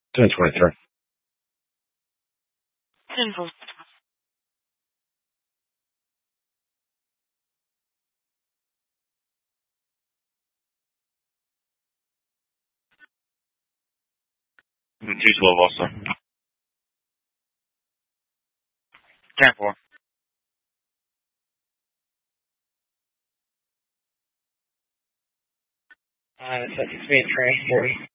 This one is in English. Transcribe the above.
1023. 10-4. Two 12 also. 10-4. That's 6 me at transport.